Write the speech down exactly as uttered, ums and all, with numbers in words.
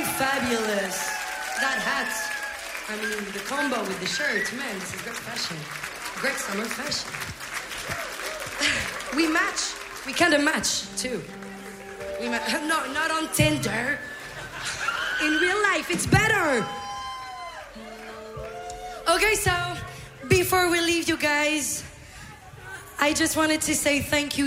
fabulous. That hat. I mean, the combo with the shirt. Man, this is great fashion. Great summer fashion. We match. We kind of match, too. We ma- no, not on Tinder. In real life, it's better. Okay, so before we leave you guys, I just wanted to say thank you